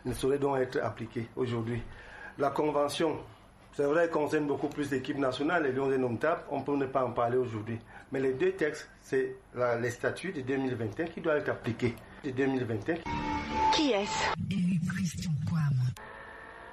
ne saurait donc être appliquée aujourd'hui. La convention, c'est vrai, concerne beaucoup plus l'équipe nationale et les 11 indomptables, on peut ne pas en parler aujourd'hui. Mais les deux textes, c'est les statuts de 2021 qui doivent être appliqués. De 2021. Qui est-ce?